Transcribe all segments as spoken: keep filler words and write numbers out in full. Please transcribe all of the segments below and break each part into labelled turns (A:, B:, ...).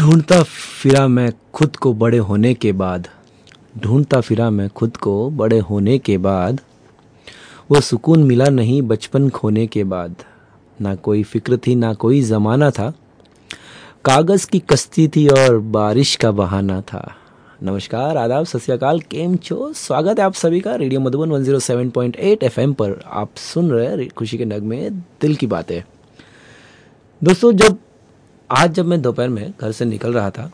A: ढूंढता फिरा मैं खुद को बड़े होने के बाद ढूंढता फिरा मैं खुद को बड़े होने के बाद वो सुकून मिला नहीं बचपन खोने के बाद। ना कोई फिक्र थी ना कोई ज़माना था, कागज़ की कश्ती थी और बारिश का बहाना था। नमस्कार, आदाब, सत श्री अकाल, केम छो। स्वागत है आप सभी का रेडियो मधुबन एक सौ सात पॉइंट आठ एफएम पर। आप सुन रहे हैं खुशी के नगमे, दिल की बातें। दोस्तों, जब आज जब मैं दोपहर में घर से निकल रहा था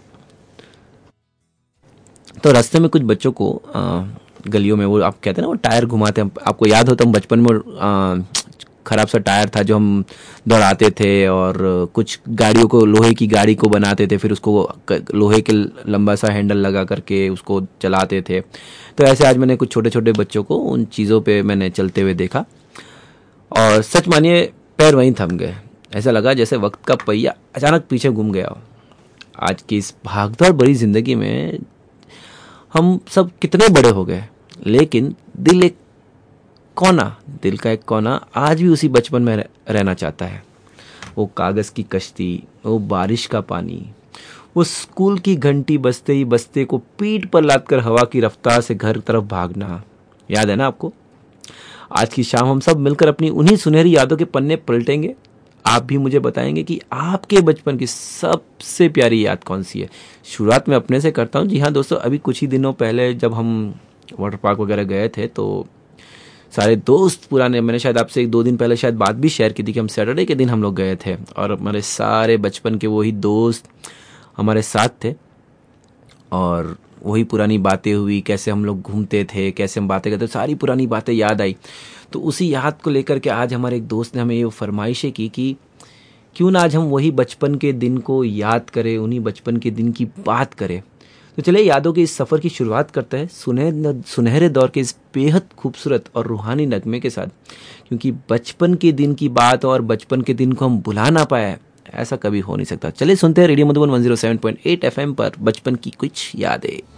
A: तो रास्ते में कुछ बच्चों को आ, गलियों में, वो आप कहते हैं ना वो टायर घुमाते हैं, आपको याद हो तो हम बचपन में आ, खराब सा टायर था जो हम दौड़ाते थे और कुछ गाड़ियों को, लोहे की गाड़ी को बनाते थे, फिर उसको लोहे के लंबा सा हैंडल लगा करके उसको चलाते थे। तो ऐसे आज मैंने कुछ छोटे छोटे बच्चों को उन चीज़ों पे मैंने चलते हुए देखा और सच मानिए पैर वहीं थम गए। ऐसा लगा जैसे वक्त का पहिया अचानक पीछे घूम गया हो। आज की इस भागदौड़ भरी जिंदगी में हम सब कितने बड़े हो गए, लेकिन दिल एक कोना, दिल का एक कोना आज भी उसी बचपन में रहना चाहता है। वो कागज़ की कश्ती, वो बारिश का पानी, वो स्कूल की घंटी बजते ही बजते को पीठ पर लादकर हवा की रफ्तार से घर तरफ भागना, याद है ना आपको? आज की शाम हम सब मिलकर अपनी उन्हीं सुनहरी यादों के पन्ने पलटेंगे। आप भी मुझे बताएंगे कि आपके बचपन की सबसे प्यारी याद कौन सी है। शुरुआत में अपने से करता हूँ। जी हाँ दोस्तों, अभी कुछ ही दिनों पहले जब हम वाटर पार्क वगैरह गए थे तो सारे दोस्त पुराने, मैंने शायद आपसे एक दो दिन पहले शायद बात भी शेयर की थी कि हम सैटरडे के दिन हम लोग गए थे और हमारे सारे बचपन के वही दोस्त हमारे साथ थे और वही पुरानी बातें हुई, कैसे हम लोग घूमते थे, कैसे हम बातें करते थे, सारी पुरानी बातें याद आई। तो उसी याद को लेकर के आज हमारे एक दोस्त ने हमें ये फरमाइशें की कि क्यों ना आज हम वही बचपन के दिन को याद करें, उन्हीं बचपन के दिन की बात करें। तो चलिए यादों के इस सफ़र की शुरुआत करते हैं सुनहरे सुनहरे दौर के इस बेहद खूबसूरत और रूहानी नगमे के साथ, क्योंकि बचपन के दिन की बात और बचपन के दिन को हम भुला ना पाए, ऐसा कभी हो नहीं सकता। चलिए सुनते हैं रेडियो मधुबन एक सौ सात पॉइंट आठ एफएम पर बचपन की कुछ यादें।